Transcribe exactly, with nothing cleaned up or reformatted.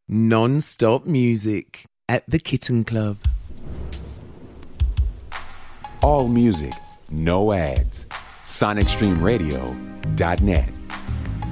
Non-stop music at the Kitten Club. All music, no ads. Sonic Stream Radio dot net.